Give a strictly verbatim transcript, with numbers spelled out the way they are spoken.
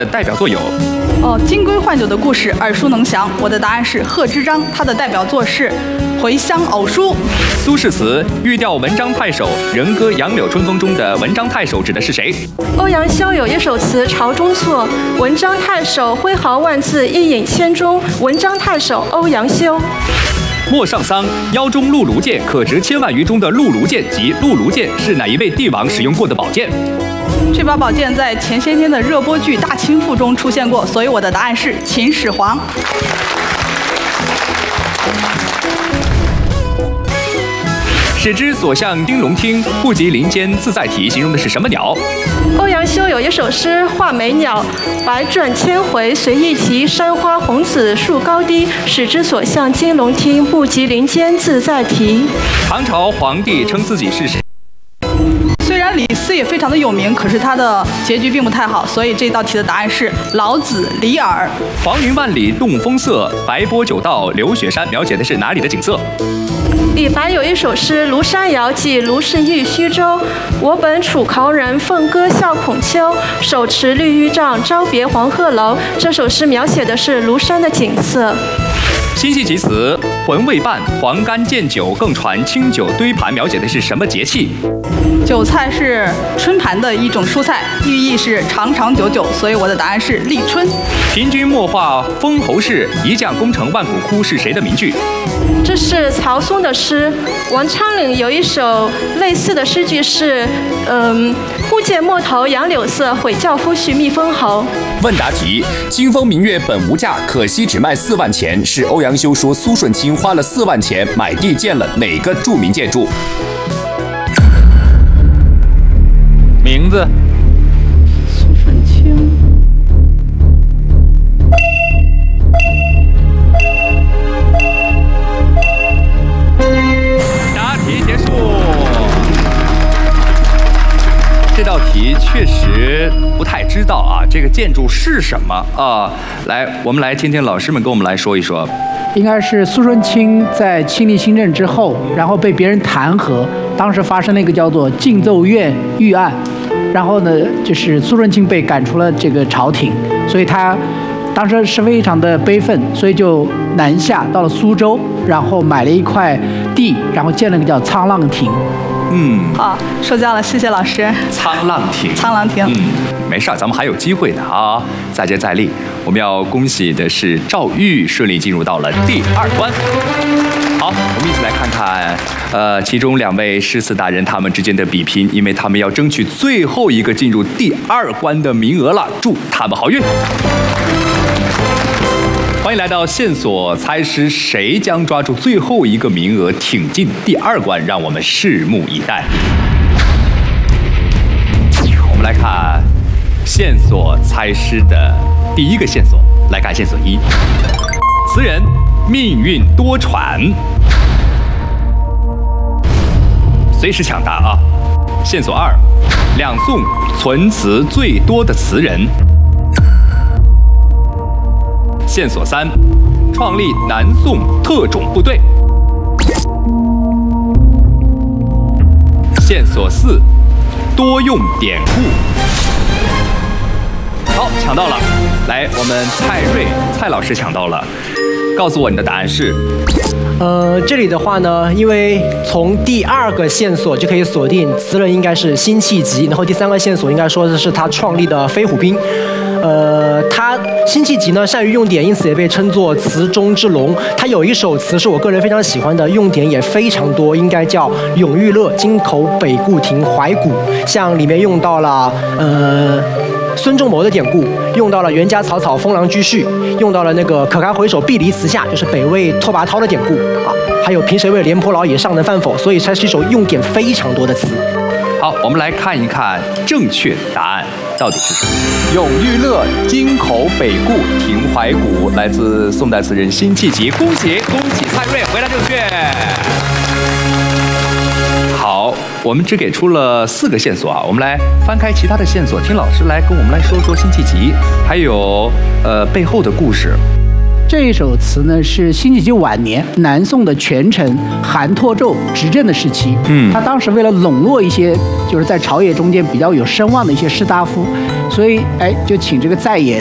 代表作有哦，金龟换酒的故事耳熟能详。我的答案是贺知章，他的代表作是《回乡偶书》。 苏轼词玉调文章太守，人歌杨柳春风中的文章太守指的是谁？ 欧阳修有一首词《朝中作》，文章太守挥毫万字，一饮千钟。文章太守欧阳修。 莫上桑腰中辘卢剑，可值千万余中的辘卢剑及辘卢剑是哪一位帝王使用过的宝剑？ 这把宝剑在前些天的热播剧《大清赋》中出现过，所以我的答案是秦始皇。 使之所向丁龙听，不及林间自在啼，形容的是什么鸟？ 欧阳修有一首诗《画眉鸟》，百转千回随意啼，山花红紫树高低，使之所向金龙听，不及林间自在啼。 唐朝皇帝称自己是谁？ 虽然李斯也非常的有名，可是他的结局并不太好，所以这道题的答案是老子李耳。 黄云万里动风色，白波九道流雪山，描写的是哪里的景色？ 李白有一首诗《庐山遥寄卢氏玉虚舟》，我本楚考人，凤歌笑孔丘，手持绿玉杖，朝别黄鹤楼。这首诗描写的是庐山的景色。 辛弃疾词魂未半，黄干见酒，更传清酒堆盘，描写的是什么节气？ 韭菜是春盘的一种蔬菜，寓意是长长久久，所以我的答案是立春。 平君莫话封侯氏，一将功成万骨枯是谁的名句？ 这是曹嵩的诗。王昌龄有一首类似的诗句是，嗯，忽见陌头杨柳色，悔教夫婿觅封侯。 问答题：清风明月本无价，可惜只卖四万钱，是欧阳修说苏舜钦花了四万钱买地建了哪个著名建筑？ 名字？ 苏舜钦。 答题结束。这道题确实不太知道啊，这个建筑是什么啊？来，我们来听听老师们跟我们来说一说。 应该是苏舜钦在亲历新政之后，然后被别人弹劾，当时发生了一个叫做进奏院狱案，然后呢，就是苏舜钦被赶出了这个朝廷，所以他当时是非常的悲愤，所以就南下到了苏州，然后买了一块地，然后建了个叫沧浪亭。 嗯， 好，受教了，谢谢老师。 沧浪亭， 沧浪亭， 嗯，没事儿，咱们还有机会的啊，再接再厉。我们要恭喜的是赵玉顺利进入到了第二关。好，我们一起来看看，呃，其中两位诗词达人他们之间的比拼，因为他们要争取最后一个进入第二关的名额了，祝他们好运。欢迎来到线索猜诗，谁将抓住最后一个名额，挺进第二关？让我们拭目以待。我们来看线索猜诗的第一个线索，来看线索一：词人命运多舛。随时抢答啊！线索二：两宋存词最多的词人。线索三：创立南宋特种部队。线索四：多用典故。好，抢到了！来，我们蔡瑞蔡老师抢到了，告诉我你的答案是。 呃，这里的话呢，因为从第二个线索就可以锁定词人应该是辛弃疾，然后第三个线索应该说的是他创立的飞虎兵。呃，他辛弃疾呢善于用典，因此也被称作词中之龙。他有一首词是我个人非常喜欢的，用典也非常多，应该叫《永遇乐·京口北固亭怀古》。像里面用到了呃孙仲谋的典故，用到了“袁家草草，封狼居胥”，用到了那个“可堪回首，碧离词下”，就是北魏拓跋焘的典故啊。还有“凭谁为廉颇老也，尚能饭否”，所以它是一首用典非常多的词。 好，我们来看一看正确答案到底是什么。永遇乐·京口北固亭怀古，来自宋代词人辛弃疾。恭喜恭喜蔡瑞，回答正确。好，我们只给出了四个线索啊，我们来翻开其他的线索，听老师来跟我们来说说辛弃疾，还有呃背后的故事。 这一首词呢是辛弃疾晚年南宋的权臣韩拓胄执政的时期。嗯，他当时为了笼络一些就是在朝野中间比较有声望的一些士大夫，所以哎就请这个在野